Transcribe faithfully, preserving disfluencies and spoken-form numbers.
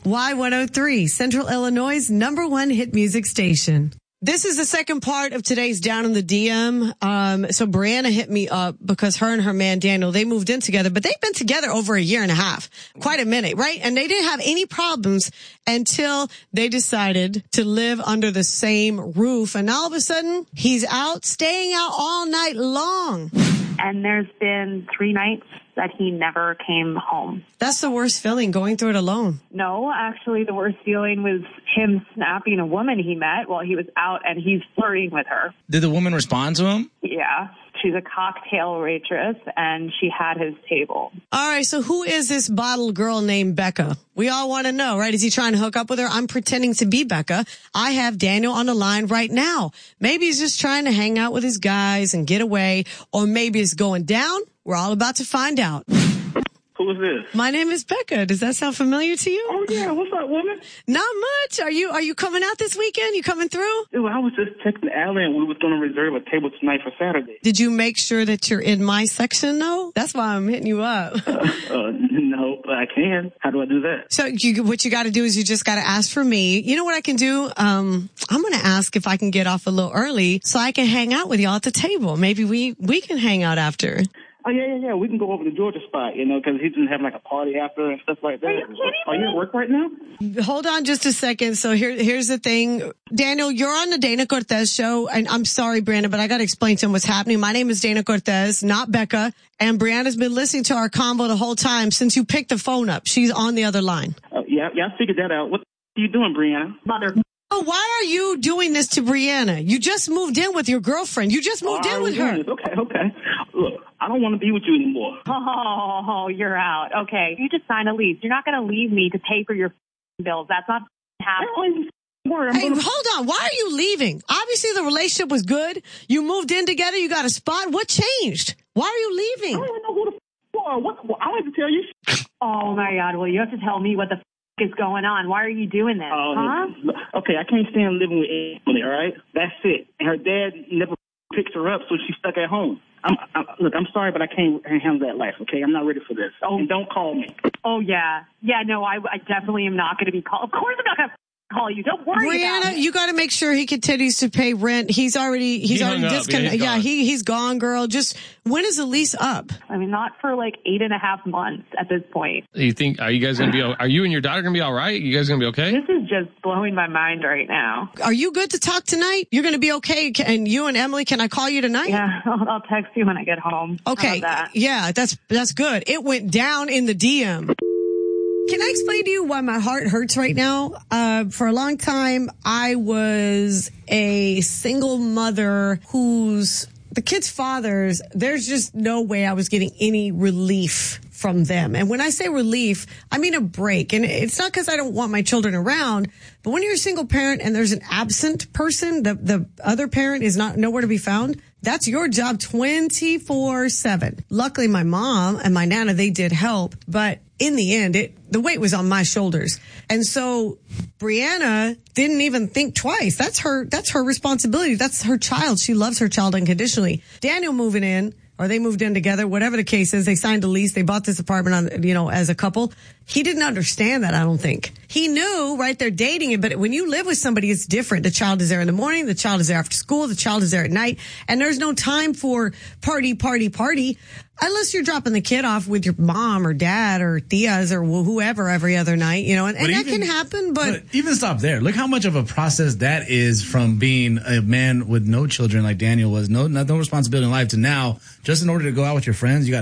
Y one oh three, Central Illinois' number one hit music station. This is the second part of today's Down in the D M. Um, so Brianna hit me up because her and her man Daniel, they moved in together, but they've been together over a year and a half, quite a minute, right? And they didn't have any problems until they decided to live under the same roof. And all of a sudden, he's out, staying out all night long. And there's been three nights that he never came home. That's the worst feeling, going through it alone. No, actually, the worst feeling was him snapping a woman he met while he was out, and he's flirting with her. Did the woman respond to him? Yeah. She's a cocktail waitress, and she had his table. All right, so who is this bottle girl named Becca? We all want to know, right? Is he trying to hook up with her? I'm pretending to be Becca. I have Daniel on the line right now. Maybe he's just trying to hang out with his guys and get away, or maybe it's going down. We're all about to find out. Who is this? My name is Becca. Does that sound familiar to you? Oh, yeah. What's up, woman? Not much. Are you are you coming out this weekend? You coming through? Dude, I was just checking the alley and we was going to reserve a table tonight for Saturday. Did you make sure that you're in my section, though? That's why I'm hitting you up. uh, uh, no, but I can. How do I do that? So you, what you got to do is you just got to ask for me. You know what I can do? Um, I'm going to ask if I can get off a little early so I can hang out with y'all at the table. Maybe we, we can hang out after. Oh, yeah, yeah, yeah. We can go over to Georgia spot, you know, because he's going to have like a party after and stuff like that. Are you kidding me? Are you at work right now? Hold on just a second. So here, here's the thing. Daniel, you're on the Dana Cortez show. And I'm sorry, Brandon, but I got to explain to him what's happening. My name is Dana Cortez, not Becca. And Brianna's been listening to our convo the whole time since you picked the phone up. She's on the other line. Uh, yeah, yeah, I figured that out. What are you doing, Brianna? Mother. Oh, why are you doing this to Brianna? You just moved in with your girlfriend. You just moved oh, in with her. Okay, okay. Look, I don't want to be with you anymore. Oh, you're out. Okay. You just signed a lease. You're not going to leave me to pay for your bills. That's not happening. Hey, hold on. Why are you leaving? Obviously, the relationship was good. You moved in together. You got a spot. What changed? Why are you leaving? I don't even know who the f*** you are. What, what, I don't have to tell you. Oh, my God. Well, you have to tell me what the f*** is going on. Why are you doing this? Uh, huh? Okay, I can't stand living with Emily, all right? That's it. And her dad never picks her up, so she's stuck at home. I'm, I'm, look, I'm sorry, but I can't handle that life, okay? I'm not ready for this. Oh, and don't call me. Oh, yeah. Yeah, no, I, I definitely am not going to be called. Of course I'm not going to call you. Don't worry Brianna, about it. you got to make sure he continues to pay rent. He's already, he's He already disconnected. Yeah, yeah, he, he's gone, girl. Just, when is the lease up? I mean, not for like eight and a half months at this point. You think, are you guys going to be, are you and your daughter going to be all right? You guys going to be okay? This is just blowing my mind right now. Are you good to talk tonight? You're going to be okay? And you and Emily, can I call you tonight? Yeah, I'll, I'll text you when I get home. Okay. That? Yeah, that's, that's good. It went down in the D M. Can I explain to you why my heart hurts right now? Uh, for a long time, I was a single mother whose, the kids' fathers, there's just no way I was getting any relief from them. And when I say relief, I mean a break. And it's not because I don't want my children around, but when you're a single parent and there's an absent person, the, the other parent is not nowhere to be found, that's your job twenty-four seven. Luckily, my mom and my nana, they did help. But in the end, it the weight was on my shoulders. And so Brianna didn't even think twice. That's her, that's her responsibility. That's her child. She loves her child unconditionally. Daniel moving in, or they moved in together, whatever the case is, they signed a lease, they bought this apartment on, you know, as a couple. He didn't understand that, I don't think. He knew, right, they're dating it, but when you live with somebody, it's different. The child is there in the morning, the child is there after school, the child is there at night, and there's no time for party, party, party, unless you're dropping the kid off with your mom or dad or tias or whoever every other night, you know, and, and that even, can happen, but, but... Even stop there. Look how much of a process that is from being a man with no children like Daniel was, no, no responsibility in life, to now, just in order to go out with your friends, you got